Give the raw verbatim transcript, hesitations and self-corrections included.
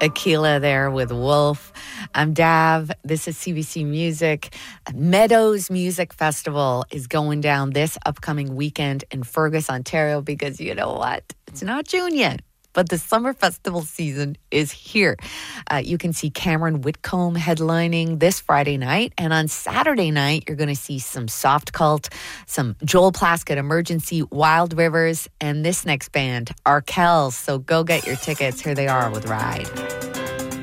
Aquila there with Wolf. I'm Dav. This is C B C Music. Meadows Music Festival is going down this upcoming weekend in Fergus, Ontario, because you know what? It's not June yet, but the summer festival season is here. Uh, you can see Cameron Whitcomb headlining this Friday night. And on Saturday night, you're going to see some Soft Cult, some Joel Plaskett Emergency, Wild Rivers, and this next band, Arkells. So go get your tickets. Here they are with Ride.